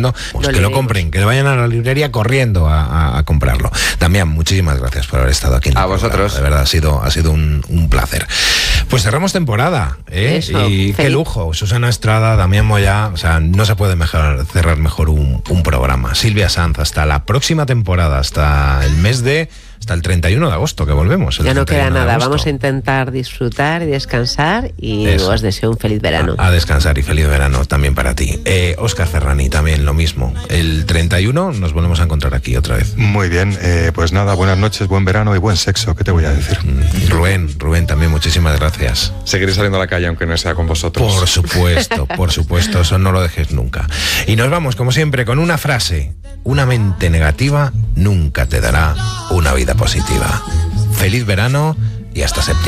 diciendo, pues que lo compren, que vayan a la librería corriendo a comprarlo. Damián, muchísimas gracias por haber estado aquí en el programa. De verdad, ha sido un placer. Pues cerramos temporada, ¿eh? Eso, y qué lujo. Susana Estrada, Damián Moyá, o sea, no se puede cerrar mejor un programa. Silvia Sanz, hasta la próxima temporada, hasta el 31 de agosto, que volvemos. Ya no queda nada, vamos a intentar disfrutar y descansar y os deseo un feliz verano. A descansar y feliz verano también para ti. Óscar Ferrani, también lo mismo. El 31 nos volvemos a encontrar aquí otra vez. Muy bien, pues nada, buenas noches, buen verano y buen sexo, ¿qué te voy a decir? Rubén, también muchísimas gracias. Seguiré saliendo a la calle aunque no sea con vosotros. Por supuesto, eso no lo dejes nunca. Y nos vamos, como siempre, con una frase: una mente negativa nunca te dará una vida positiva. Feliz verano y hasta septiembre.